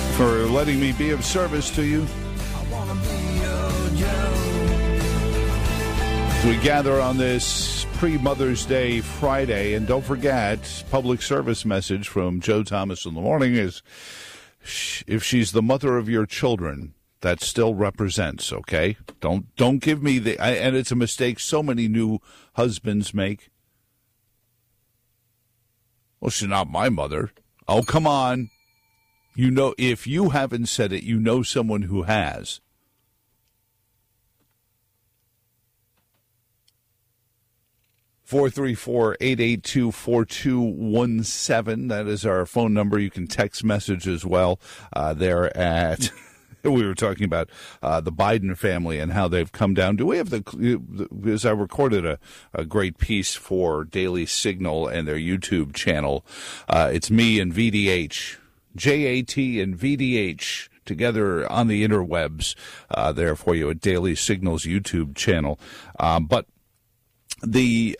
for letting me be of service to you. As we gather on this pre-Mother's Day Friday, and don't forget, public service message from Joe Thomas in the morning is, if she's the mother of your children, that still represents, okay? Don't give me and it's a mistake so many new husbands make. Well, she's not my mother. Oh, come on. You know, if you haven't said it, you know someone who has. (434-882-4217). That is our phone number. You can text message as well there at... We were talking about the Biden family and how they've come down. Do we have because I recorded a great piece for Daily Signal and their YouTube channel. It's me and VDH, JAT and VDH together on the interwebs there for you at Daily Signal's YouTube channel. But the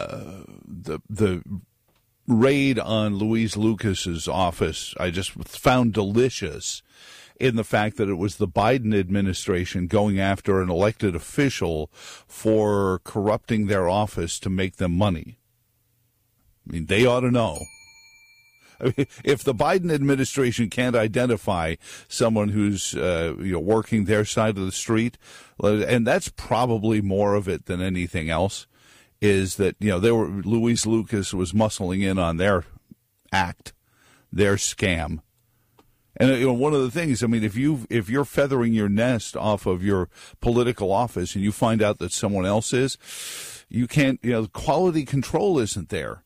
raid on Louise Lucas's office, I just found delicious in the fact that it was the Biden administration going after an elected official for corrupting their office to make them money. I mean, they ought to know. I mean, if the Biden administration can't identify someone who's working their side of the street, and that's probably more of it than anything else, is that Louise Lucas was muscling in on their act, their scam. And one of the things, I mean, if you're feathering your nest off of your political office and you find out that someone else is, you can't. Quality control isn't there.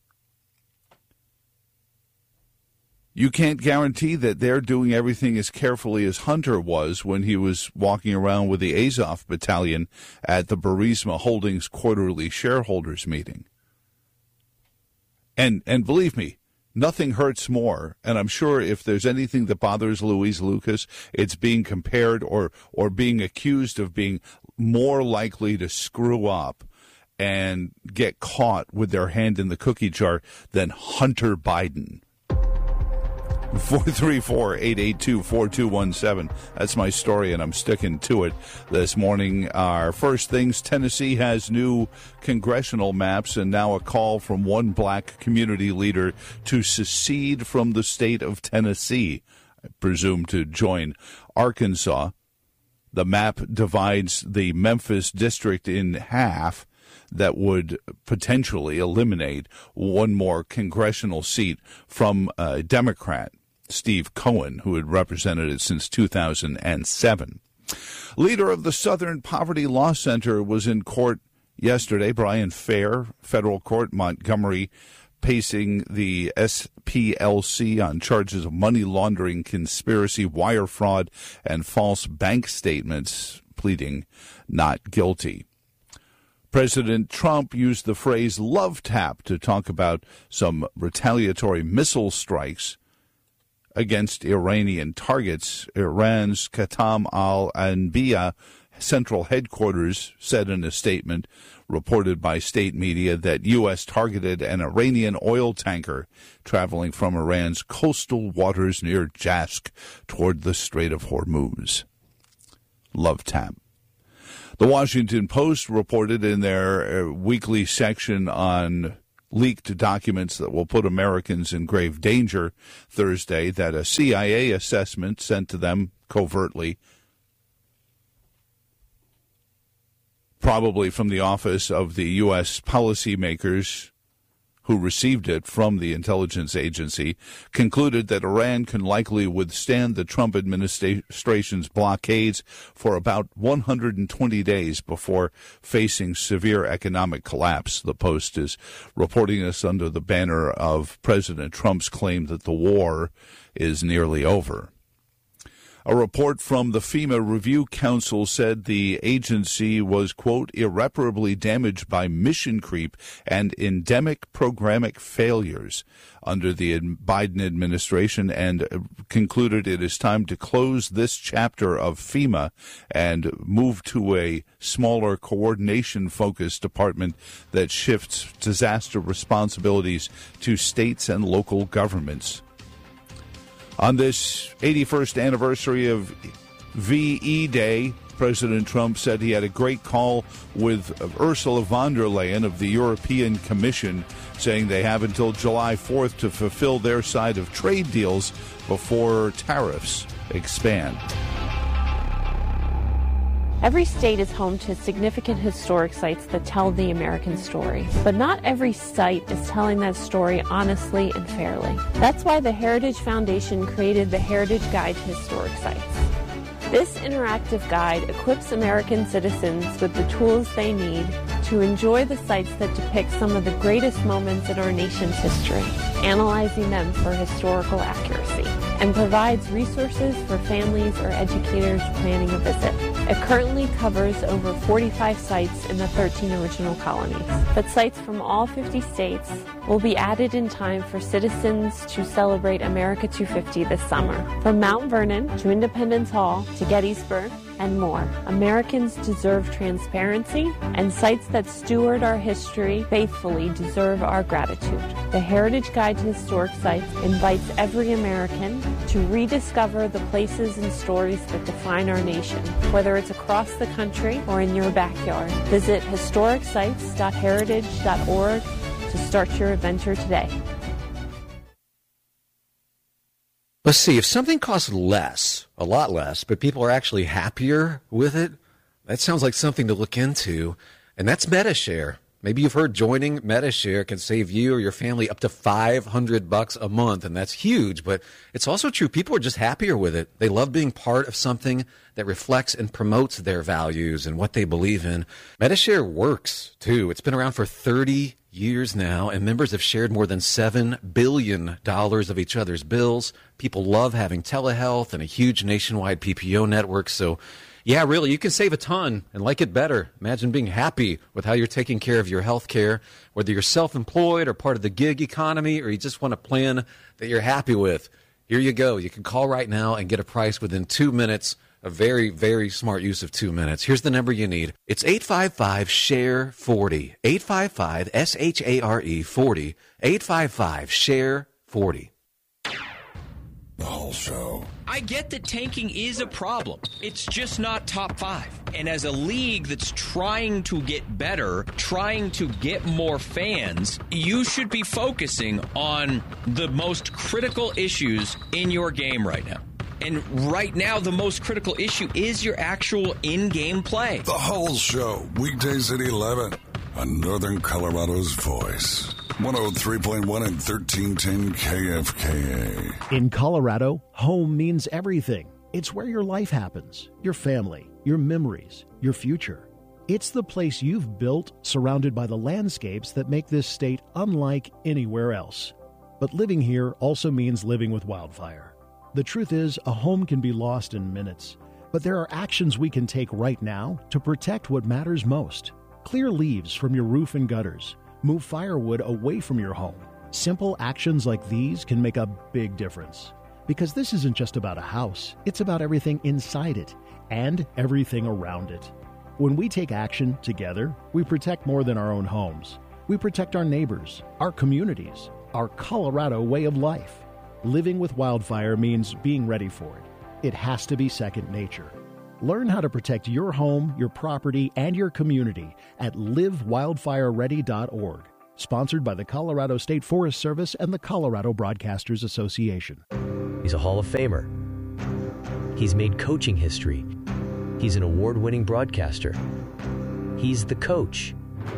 You can't guarantee that they're doing everything as carefully as Hunter was when he was walking around with the Azov battalion at the Burisma Holdings quarterly shareholders meeting. And believe me, nothing hurts more, and I'm sure if there's anything that bothers Louise Lucas, it's being compared or being accused of being more likely to screw up and get caught with their hand in the cookie jar than Hunter Biden. 434-882-4217. That's my story, and I'm sticking to it this morning. Our first things, Tennessee has new congressional maps and now a call from one black community leader to secede from the state of Tennessee, I presume to join Arkansas. The map divides the Memphis district in half. That would potentially eliminate one more congressional seat from a Democrat, Steve Cohen, who had represented it since 2007. Leader of the Southern Poverty Law Center was in court yesterday. Brian Fair, federal court, Montgomery, facing the SPLC on charges of money laundering, conspiracy, wire fraud, and false bank statements, pleading not guilty. President Trump used the phrase love tap to talk about some retaliatory missile strikes against Iranian targets. Iran's Khatam al-Anbiya central headquarters said in a statement reported by state media that U.S. targeted an Iranian oil tanker traveling from Iran's coastal waters near Jask toward the Strait of Hormuz. Love tap. The Washington Post reported in their weekly section on leaked documents that will put Americans in grave danger Thursday that a CIA assessment sent to them covertly, probably from the office of the U.S. policymakers who received it from the intelligence agency, concluded that Iran can likely withstand the Trump administration's blockades for about 120 days before facing severe economic collapse. The Post is reporting this under the banner of President Trump's claim that the war is nearly over. A report from the FEMA Review Council said the agency was, quote, irreparably damaged by mission creep and endemic programmatic failures under the Biden administration, and concluded it is time to close this chapter of FEMA and move to a smaller coordination-focused department that shifts disaster responsibilities to states and local governments. On this 81st anniversary of VE Day, President Trump said he had a great call with Ursula von der Leyen of the European Commission, saying they have until July 4th to fulfill their side of trade deals before tariffs expand. Every state is home to significant historic sites that tell the American story. But not every site is telling that story honestly and fairly. That's why the Heritage Foundation created the Heritage Guide to Historic Sites. This interactive guide equips American citizens with the tools they need to enjoy the sites that depict some of the greatest moments in our nation's history, analyzing them for historical accuracy, and provides resources for families or educators planning a visit. It currently covers over 45 sites in the 13 original colonies, but sites from all 50 states will be added in time for citizens to celebrate America 250 this summer. From Mount Vernon to Independence Hall to Gettysburg and more, Americans deserve transparency, and sites that steward our history faithfully deserve our gratitude. The Heritage Guide to Historic Sites invites every American to rediscover the places and stories that define our nation, whether it's across the country or in your backyard. Visit historicsites.heritage.org to start your adventure today. Let's see, if something costs less, a lot less, but people are actually happier with it, that sounds like something to look into, and that's Medi-Share. Maybe you've heard joining Medi-Share can save you or your family up to $500 a month, and that's huge, but it's also true. People are just happier with it. They love being part of something that reflects and promotes their values and what they believe in. Medi-Share works, too. It's been around for 30 years now, and members have shared more than $7 billion of each other's bills. People love having telehealth and a huge nationwide PPO network, so yeah, really, you can save a ton and like it better. Imagine being happy with how you're taking care of your health care, whether you're self-employed or part of the gig economy, or you just want a plan that you're happy with. Here you go. You can call right now and get a price within 2 minutes. A very, very smart use of 2 minutes. Here's the number you need. It's 855-SHARE-40. 855-SHARE-40. 855-SHARE-40. The whole show. I get that tanking is a problem. It's just not top 5. And as a league that's trying to get better, trying to get more fans, you should be focusing on the most critical issues in your game right now. And right now, the most critical issue is your actual in-game play. The whole show, weekdays at 11 on Northern Colorado's Voice. 103.1 and 1310 KFKA. In Colorado, home means everything. It's where your life happens, your family, your memories, your future. It's the place you've built, surrounded by the landscapes that make this state unlike anywhere else. But living here also means living with wildfire. The truth is, a home can be lost in minutes, but there are actions we can take right now to protect what matters most. Clear leaves from your roof and gutters. Move firewood away from your home. Simple actions like these can make a big difference. Because this isn't just about a house, it's about everything inside it and everything around it. When we take action together, we protect more than our own homes. We protect our neighbors, our communities, our Colorado way of life. Living with wildfire means being ready for it. It has to be second nature. Learn how to protect your home, your property, and your community at livewildfireready.org. Sponsored by the Colorado State Forest Service and the Colorado Broadcasters Association. He's a Hall of Famer. He's made coaching history. He's an award-winning broadcaster. He's the coach.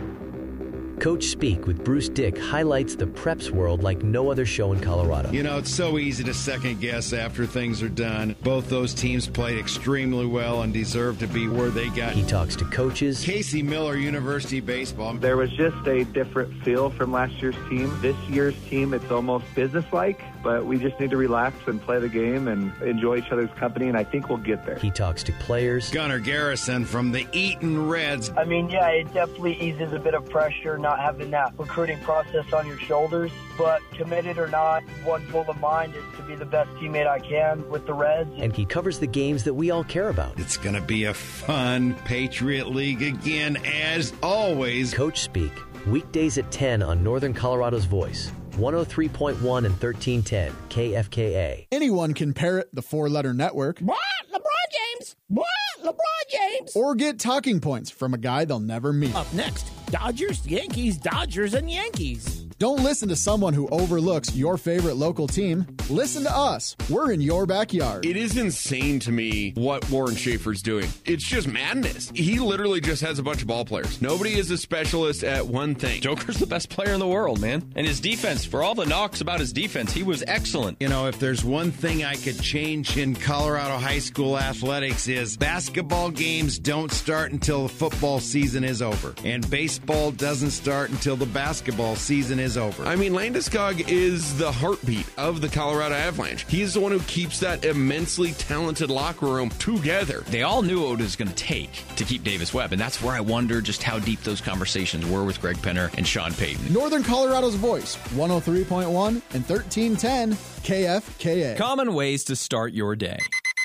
Coach Speak with Bruce Dick highlights the preps world like no other show in Colorado. You know, it's so easy to second guess after things are done. Both those teams played extremely well and deserve to be where they got. He talks to coaches. Casey Miller, University Baseball. There was just a different feel from last year's team. This year's team, it's almost businesslike, but we just need to relax and play the game and enjoy each other's company, and I think we'll get there. He talks to players. Gunnar Garrison from the Eaton Reds. I mean, yeah, it definitely eases a bit of pressure not having that recruiting process on your shoulders, but committed or not, one goal of mine is to be the best teammate I can with the Reds. And he covers the games that we all care about. It's going to be a fun Patriot League again, as always. Coach Speak, weekdays at 10 on Northern Colorado's Voice. 103.1 and 1310 KFKA. Anyone can parrot the four-letter network. What? LeBron James? What? LeBron James? Or get talking points from a guy they'll never meet. Up next, Dodgers, Yankees, Dodgers, and Yankees. Don't listen to someone who overlooks your favorite local team. Listen to us. We're in your backyard. It is insane to me what Warren Schaefer's doing. It's just madness. He literally just has a bunch of ball players. Nobody is a specialist at one thing. Joker's the best player in the world, man. And his defense, for all the knocks about his defense, he was excellent. You know, if there's one thing I could change in Colorado high school athletics is basketball games don't start until the football season is over. And baseball doesn't start until the basketball season is over. I mean, Landeskog is the heartbeat of the Colorado Avalanche. He's the one who keeps that immensely talented locker room together. They all knew what it was going to take to keep Davis Webb, and that's where I wonder just how deep those conversations were with Greg Penner and Sean Payton. Northern Colorado's voice, 103.1 and 1310 KFKA. Common ways to start your day.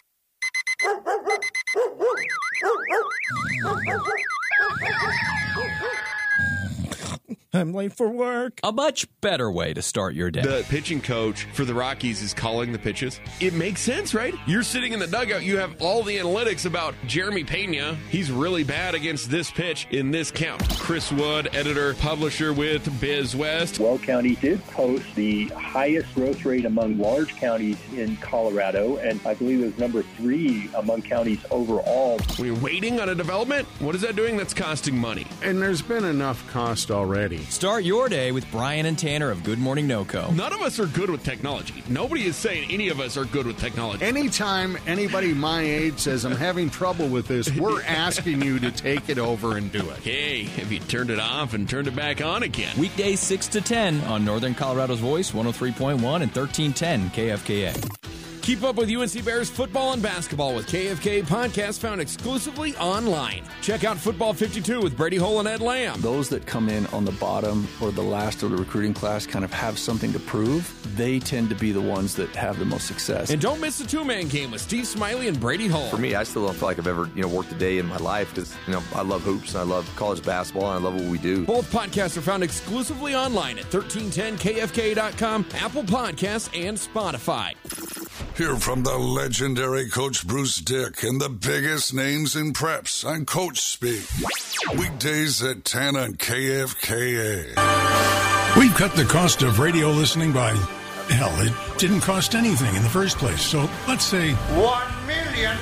I'm late for work. A much better way to start your day. The pitching coach for the Rockies is calling the pitches. It makes sense, right? You're sitting in the dugout. You have all the analytics about Jeremy Pena. He's really bad against this pitch in this count. Chris Wood, editor, publisher with Biz West. Weld County did post the highest growth rate among large counties in Colorado, and I believe it was number 3 among counties overall. When you're waiting on a development, what is that doing? That's costing money. And there's been enough cost already. Start your day with Brian and Tanner of Good Morning NoCo. None of us are good with technology. Nobody is saying any of us are good with technology. Anytime anybody my age says I'm having trouble with this, we're asking you to take it over and do it. Hey, have you turned it off and turned it back on again? Weekdays 6 to 10 on Northern Colorado's Voice, 103.1 and 1310 KFKA. Keep up with UNC Bears football and basketball with KFK podcast found exclusively online. Check out Football 52 with Brady Hole and Ed Lamb. Those that come in on the bottom or the last of the recruiting class kind of have something to prove. They tend to be the ones that have the most success. And don't miss the two-man game with Steve Smiley and Brady Hole. For me, I still don't feel like I've ever worked a day in my life because I love hoops and I love college basketball and I love what we do. Both podcasts are found exclusively online at 1310kfk.com, Apple Podcasts, and Spotify. Hear from the legendary Coach Bruce Dick and the biggest names in preps on Coach Speak. Weekdays at 10 on KFKA. We've cut the cost of radio listening by, hell, it didn't cost anything in the first place. So let's say $1 million.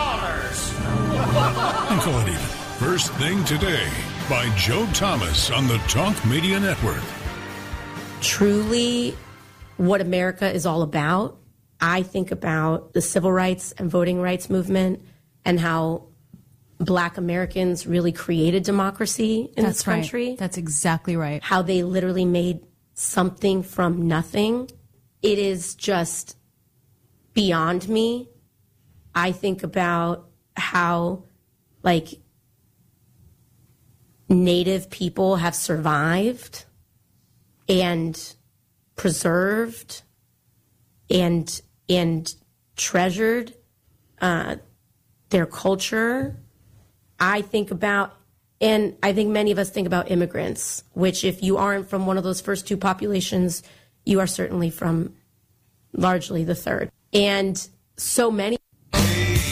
And call it even. First Thing Today by Joe Thomas on the Talk Media Network. Truly what America is all about. I think about the civil rights and voting rights movement and how Black Americans really created democracy in this country. Right. That's exactly right. How they literally made something from nothing. It is just beyond me. I think about how, Native people have survived and preserved and treasured their culture. I think about, and I think many of us think about immigrants, which if you aren't from one of those first two populations, you are certainly from largely the third. And so many